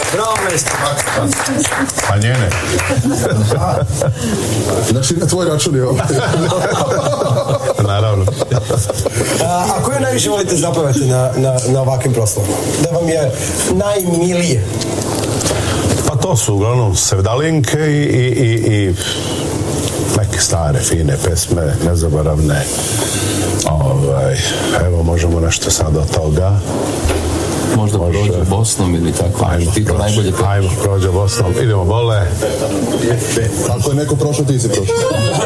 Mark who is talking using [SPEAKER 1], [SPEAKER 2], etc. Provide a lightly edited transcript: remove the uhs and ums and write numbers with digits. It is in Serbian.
[SPEAKER 1] Bravo, maestro.
[SPEAKER 2] A njene?
[SPEAKER 3] Znači, na tvoj račun je ovo.
[SPEAKER 2] Naravno.
[SPEAKER 1] A koju najviše volite zapevati na ovakvim proslavama? Da vam je najmilije?
[SPEAKER 2] Pa to su uglavnom sevdalinke i neke stare, fine pesme, nezaboravne. Evo, možemo nešto sad od toga.
[SPEAKER 4] Možda prođe Bosnom ili tako.
[SPEAKER 2] Ajmo, prođe Bosnom. Idemo, vole.
[SPEAKER 3] Ako je neko prošao, ti si prošao.